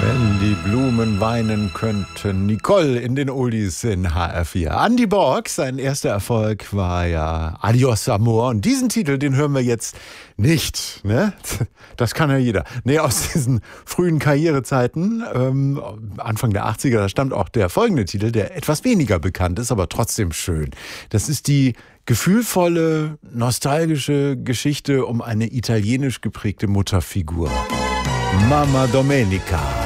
Wenn die Blumen weinen könnten. Nicole in den Oldies in HR4. Andy Borg, sein erster Erfolg war ja Adios Amor. Und diesen Titel, den hören wir jetzt nicht. Ne? Das kann ja jeder. Nee, aus diesen frühen Karrierezeiten, Anfang der 80er, da stammt auch der folgende Titel, der etwas weniger bekannt ist, aber trotzdem schön. Das ist die gefühlvolle, nostalgische Geschichte um eine italienisch geprägte Mutterfigur. Mamma Domenica.